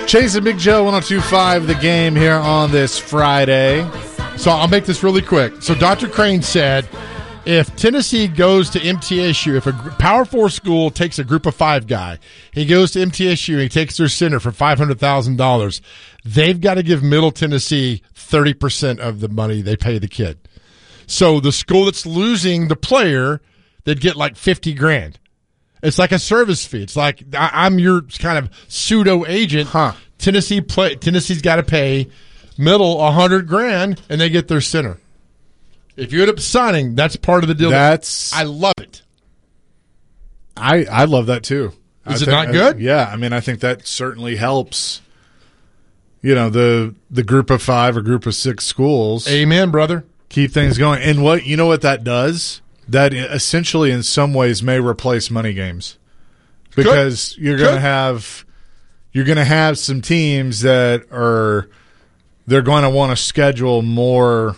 Chase and Big Joe, 102.5 The Game here on this Friday. So I'll make this really quick. So Dr. Crane said if Tennessee goes to MTSU, if a Power 4 school takes a group of 5 guy, he goes to MTSU and he takes their center for $500,000, they've got to give Middle Tennessee 30% of the money they pay the kid. So the school that's losing the player, they'd get like $50,000. It's like a service fee. It's like I'm your kind of pseudo agent. Tennessee's got to pay Middle $100,000, and they get their center. If you end up signing, that's part of the deal. I love it. I love that too. Is it not good? Yeah, I mean, I think that certainly helps. The group of 5 or group of 6 schools. Amen, brother. Keep things going. And what that does? That essentially, in some ways, may replace money games, because you're going to have some teams that they're going to want to schedule more.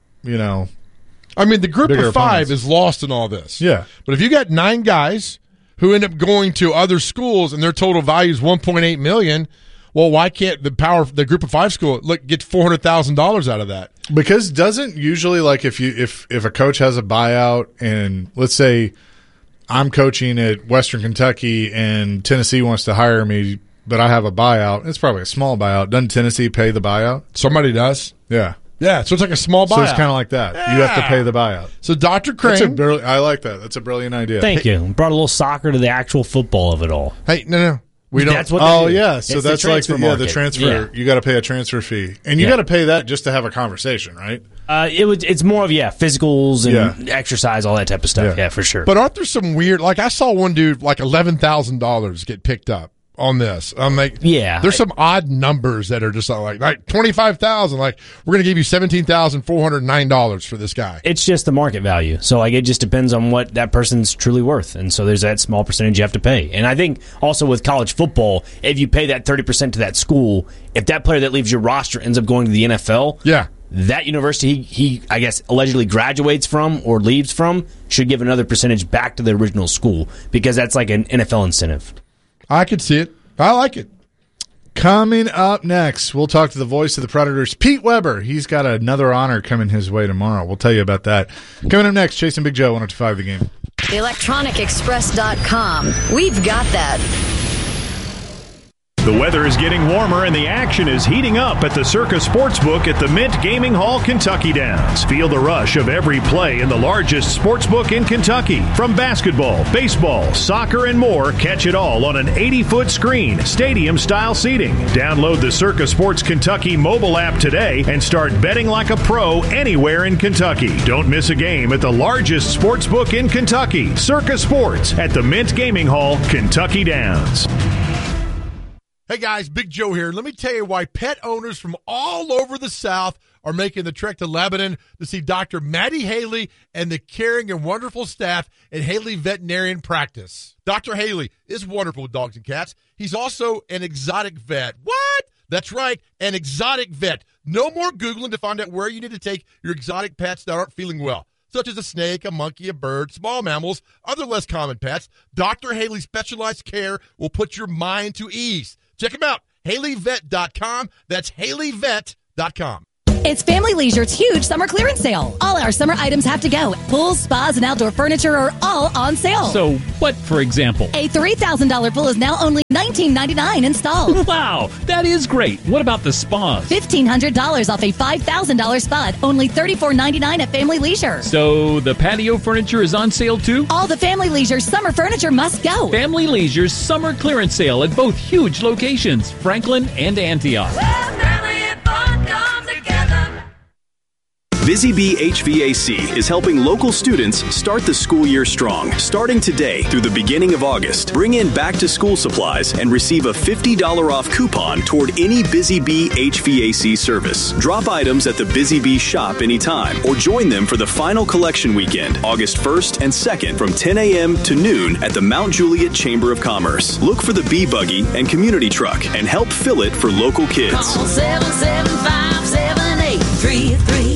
I mean, the group of 5 is lost in all this. Yeah, but if you got 9 guys who end up going to other schools and their total value is $1.8 million. Well, why can't the group of 5 school get $400,000 out of that? Because doesn't usually, like, if a coach has a buyout, and let's say I'm coaching at Western Kentucky and Tennessee wants to hire me, but I have a buyout, it's probably a small buyout. Doesn't Tennessee pay the buyout? Somebody does. Yeah. Yeah, so it's like a small buyout. So it's kind of like that. Yeah. You have to pay the buyout. So Dr. Crane. I like that. That's a brilliant idea. Thank you. Brought a little soccer to the actual football of it all. Hey, no. We don't. That's what they do. Yeah. So that's like the transfer. Yeah. You got to pay a transfer fee, and you got to pay that just to have a conversation, right? It's more of physicals and exercise, all that type of stuff. Yeah, for sure. But aren't there some weird? Like I saw one dude like $11,000 get picked up on this. I'm like, there's some odd numbers that are just like $25,000. Like we're going to give you $17,409 for this guy. It's just the market value. So it just depends on what that person's truly worth, and so there's that small percentage you have to pay. And I think also with college football, if you pay that 30% to that school, if that player that leaves your roster ends up going to the NFL, that university he I guess allegedly graduates from or leaves from should give another percentage back to the original school, because that's like an NFL incentive. I could see it. I like it. Coming up next, we'll talk to the voice of the Predators, Pete Weber. He's got another honor coming his way tomorrow. We'll tell you about that. Coming up next, Chase and Big Joe, 102.5 The Game. ElectronicExpress.com. We've got that. The weather is getting warmer and the action is heating up at the Circa Sportsbook at the Mint Gaming Hall, Kentucky Downs. Feel the rush of every play in the largest sportsbook in Kentucky. From basketball, baseball, soccer, and more, catch it all on an 80-foot screen, stadium-style seating. Download the Circa Sports Kentucky mobile app today and start betting like a pro anywhere in Kentucky. Don't miss a game at the largest sportsbook in Kentucky, Circa Sports at the Mint Gaming Hall, Kentucky Downs. Hey guys, Big Joe here. Let me tell you why pet owners from all over the South are making the trek to Lebanon to see Dr. Maddie Haley and the caring and wonderful staff at Haley Veterinarian Practice. Dr. Haley is wonderful with dogs and cats. He's also an exotic vet. What? That's right, an exotic vet. No more Googling to find out where you need to take your exotic pets that aren't feeling well, such as a snake, a monkey, a bird, small mammals, other less common pets. Dr. Haley's specialized care will put your mind to ease. Check them out, HaleyVet.com. That's HaleyVet.com. It's Family Leisure's huge summer clearance sale. All our summer items have to go. Pools, spas, and outdoor furniture are all on sale. So what, for example? A $3,000 pool is now only $19.99 installed. Wow, that is great. What about the spas? $1,500 off a $5,000 spa, only $34.99 at Family Leisure. So the patio furniture is on sale too? All the Family Leisure summer furniture must go. Family Leisure's summer clearance sale at both huge locations, Franklin and Antioch. Busy Bee HVAC is helping local students start the school year strong. Starting today through the beginning of August, bring in back-to-school supplies and receive a $50 off coupon toward any Busy Bee HVAC service. Drop items at the Busy Bee shop anytime or join them for the final collection weekend, August 1st and 2nd from 10 a.m. to noon at the Mount Juliet Chamber of Commerce. Look for the Bee Buggy and community truck and help fill it for local kids. Call 775-7833.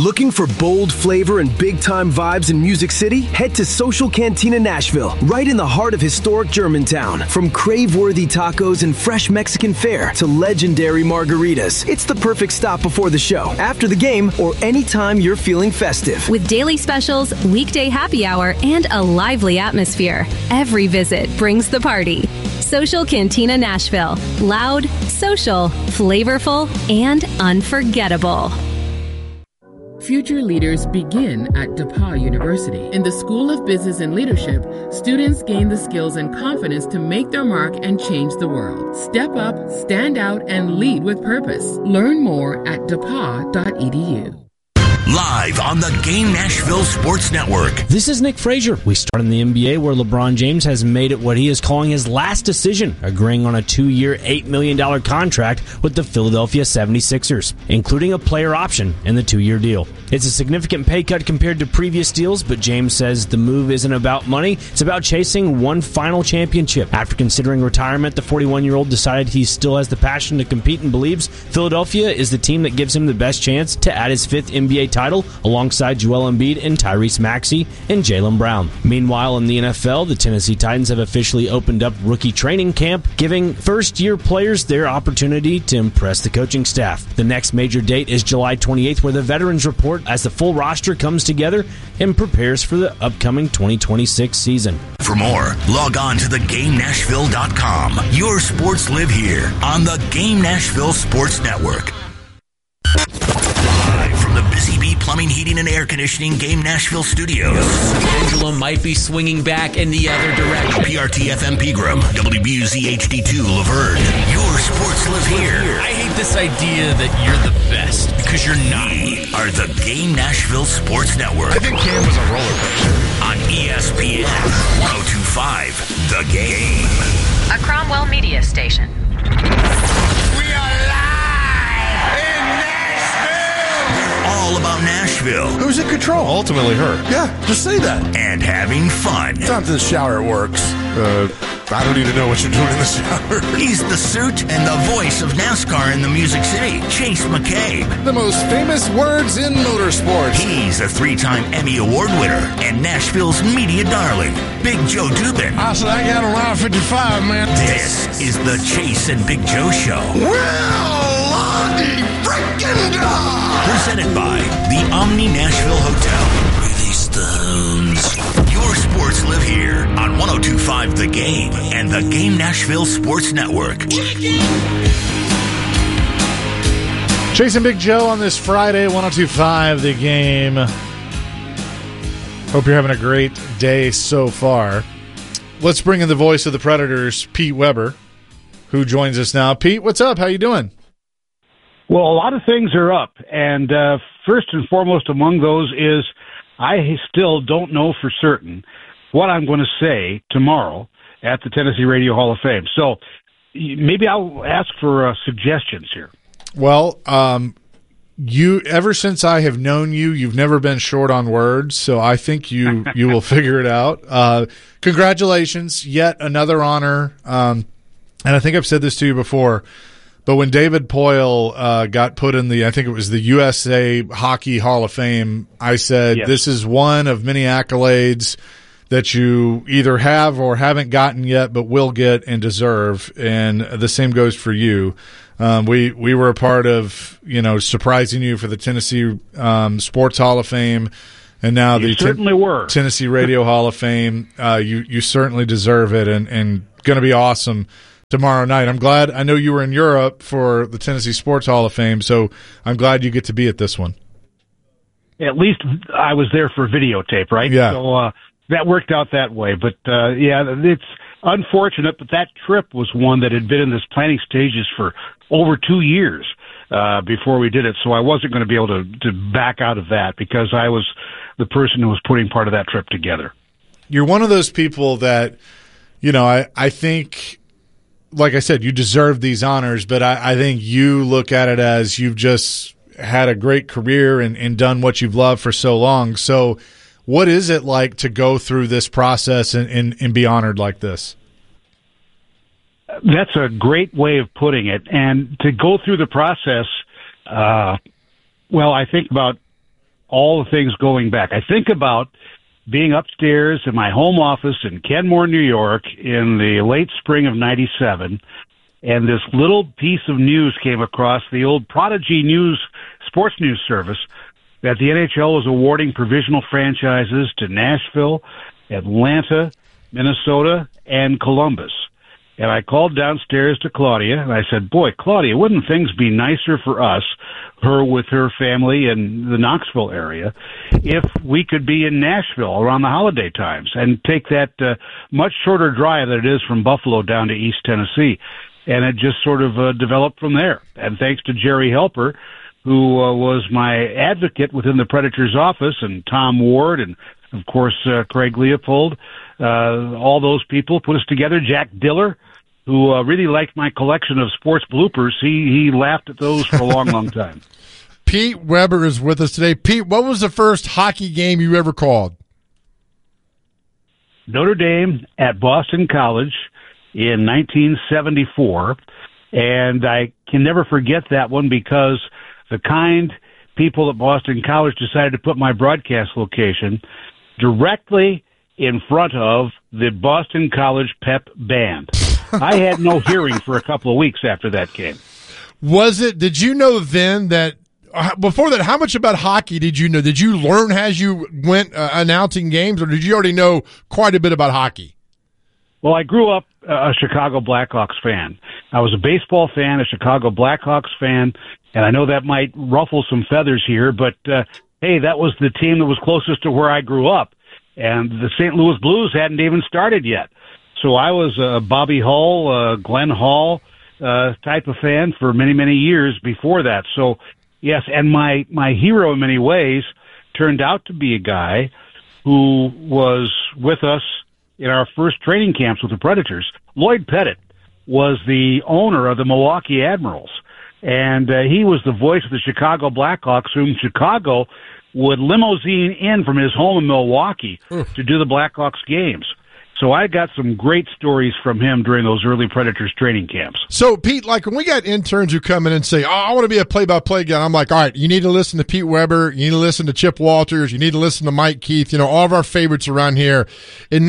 Looking for bold flavor and big-time vibes in Music City? Head to Social Cantina Nashville, right in the heart of historic Germantown. From crave-worthy tacos and fresh Mexican fare to legendary margaritas, it's the perfect stop before the show, after the game, or anytime you're feeling festive. With daily specials, weekday happy hour, and a lively atmosphere, every visit brings the party. Social Cantina Nashville. Loud, social, flavorful, and unforgettable. Future leaders begin at DePauw University. In the School of Business and Leadership, students gain the skills and confidence to make their mark and change the world. Step up, stand out, and lead with purpose. Learn more at depaw.edu. Live on the Game Nashville Sports Network. This is Nick Frazier. We start in the NBA where LeBron James has made it what he is calling his last decision, agreeing on a 2-year, $8 million contract with the Philadelphia 76ers, including a player option in the 2-year deal. It's a significant pay cut compared to previous deals, but James says the move isn't about money. It's about chasing one final championship. After considering retirement, the 41-year-old decided he still has the passion to compete and believes Philadelphia is the team that gives him the best chance to add his 5th NBA title alongside Joel Embiid and Tyrese Maxey and Jaylen Brown. Meanwhile, in the NFL, the Tennessee Titans have officially opened up rookie training camp, giving first-year players their opportunity to impress the coaching staff. The next major date is July 28th, where the veterans report as the full roster comes together and prepares for the upcoming 2026 season. For more, log on to theGameNashville.com. Your sports live here on the Game Nashville Sports Network. Live from the Busy Bee Plumbing, Heating, and Air Conditioning Game Nashville Studios. The pendulum might be swinging back in the other direction. PRT FM Pegram, WBUZ HD2 Laverne. Your sports live here. I hate this idea that you're the best, because you're not. We are the Game Nashville Sports Network. I think Cam was a roller coaster. On ESPN 102.5 The Game. A Cromwell media station. All about Nashville. Who's in control? Ultimately her. Yeah, just say that. And having fun. It's not in the shower, it works. I don't even know what you're doing in the shower. He's the suit and the voice of NASCAR in the Music City, Chase McCabe. The most famous words in motorsports. He's a 3-time Emmy Award winner and Nashville's media darling, Big Joe Dubin. I said I got around 55, man. This is the Chase and Big Joe Show. Well, Lonnie freaking dog. Presented by the Omni Nashville Hotel. Release the hounds. Your sports live here on 102.5 The Game and the Game Nashville Sports Network. Chase and Big Joe on this Friday, 102.5 The Game. Hope you're having a great day so far. Let's bring in the voice of the Predators, Pete Weber, who joins us now. Pete, what's up? How you doing? Well, a lot of things are up, and first and foremost among those is I still don't know for certain what I'm going to say tomorrow at the Tennessee Radio Hall of Fame. So maybe I'll ask for suggestions here. Well, you ever since I have known you, you've never been short on words, so I think you will figure it out. Congratulations, yet another honor, and I think I've said this to you before. But when David Poile got put in I think it was the USA Hockey Hall of Fame, I said, yes, this is one of many accolades that you either have or haven't gotten yet, but will get and deserve. And the same goes for you. We were a part of, surprising you for the Tennessee Sports Hall of Fame. And now you certainly were. Tennessee Radio Hall of Fame. You certainly deserve it and going to be awesome tomorrow night. I'm glad. I know you were in Europe for the Tennessee Sports Hall of Fame, so I'm glad you get to be at this one. At least I was there for videotape, right? Yeah. So that worked out that way. But, it's unfortunate, but that trip was one that had been in this planning stages for over 2 years before we did it. So I wasn't going to be able to back out of that because I was the person who was putting part of that trip together. You're one of those people that, I think – like I said, you deserve these honors, but I think you look at it as you've just had a great career and done what you've loved for so long. So what is it like to go through this process and be honored like this? That's a great way of putting it. And to go through the process, I think about all the things going back. I think about being upstairs in my home office in Kenmore, New York in the late spring of 97, and this little piece of news came across the old Prodigy News, sports news service, that the NHL was awarding provisional franchises to Nashville, Atlanta, Minnesota, and Columbus. And I called downstairs to Claudia, and I said, boy, Claudia, wouldn't things be nicer for us, her with her family in the Knoxville area, if we could be in Nashville around the holiday times and take that much shorter drive that it is from Buffalo down to East Tennessee? And it just sort of developed from there. And thanks to Jerry Helper, who was my advocate within the Predators office, and Tom Ward, and, of course, Craig Leopold, all those people put us together. Jack Diller, who really liked my collection of sports bloopers. He laughed at those for a long, long time. Pete Weber is with us today. Pete, what was the first hockey game you ever called? Notre Dame at Boston College in 1974, and I can never forget that one because the kind people at Boston College decided to put my broadcast location directly in front of the Boston College pep band. I had no hearing for a couple of weeks after that game. Did you know then that, before that, how much about hockey did you know? Did you learn as you went announcing games, or did you already know quite a bit about hockey? Well, I grew up a Chicago Blackhawks fan. I was a baseball fan, a Chicago Blackhawks fan, and I know that might ruffle some feathers here, but hey, that was the team that was closest to where I grew up, and the St. Louis Blues hadn't even started yet. So I was a Bobby Hull, Glenn Hall type of fan for many, many years before that. So, yes, and my hero in many ways turned out to be a guy who was with us in our first training camps with the Predators. Lloyd Pettit was the owner of the Milwaukee Admirals, and he was the voice of the Chicago Blackhawks, whom Chicago would limousine in from his home in Milwaukee to do the Blackhawks games. So I got some great stories from him during those early Predators training camps. So, Pete, like when we got interns who come in and say, I want to be a play-by-play guy, I'm like, all right, you need to listen to Pete Weber, you need to listen to Chip Walters, you need to listen to Mike Keith, all of our favorites around here. In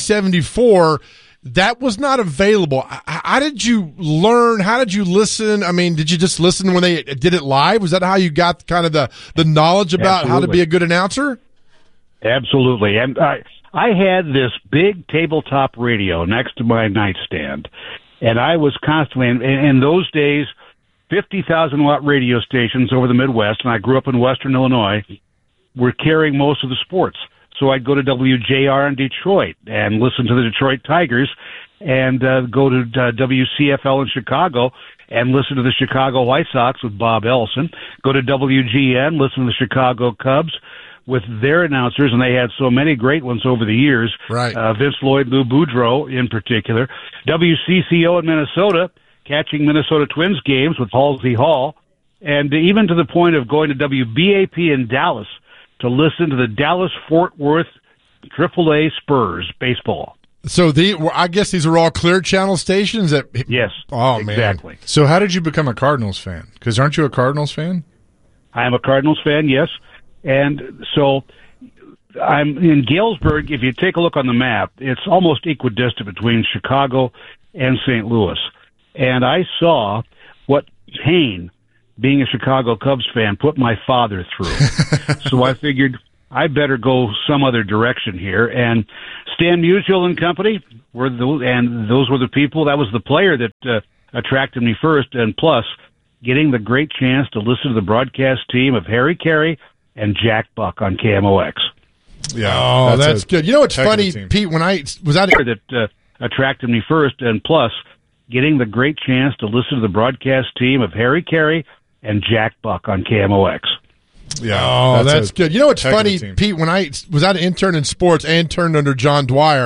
1974, that was not available. How did you learn? How did you listen? I mean, did you just listen when they did it live? Was that how you got kind of the knowledge about how to be a good announcer? Absolutely. And I had this big tabletop radio next to my nightstand, and I was constantly, in those days, 50,000-watt radio stations over the Midwest, and I grew up in Western Illinois, were carrying most of the sports. So I'd go to WJR in Detroit and listen to the Detroit Tigers, and go to WCFL in Chicago and listen to the Chicago White Sox with Bob Ellison, go to WGN, listen to the Chicago Cubs with their announcers, and they had so many great ones over the years. Right. Vince Lloyd, Lou Boudreau in particular. WCCO in Minnesota, catching Minnesota Twins games with Halsey Hall, and even to the point of going to WBAP in Dallas to listen to the Dallas-Fort Worth AAA Spurs baseball. So I guess these are all Clear Channel stations? Yes, exactly. Man. So how did you become a Cardinals fan? Because aren't you a Cardinals fan? I am a Cardinals fan, yes. And so I'm in Galesburg. If you take a look on the map, it's almost equidistant between Chicago and St. Louis. And I saw what pain being a Chicago Cubs fan put my father through. So I figured I better go some other direction here. And Stan Musial and company those were the people. That was the player that attracted me first. And plus, getting the great chance to listen to the broadcast team of Harry Carey and Jack Buck on KMOX. Yeah, that's good. You know what's funny, Pete, when I was out here that attracted me first, and plus getting the great chance to listen to the broadcast team of Harry Carey and Jack Buck on KMOX. Yeah, that's good. You know what's funny, Pete, when I was out an intern in sports and turned under John Dwyer,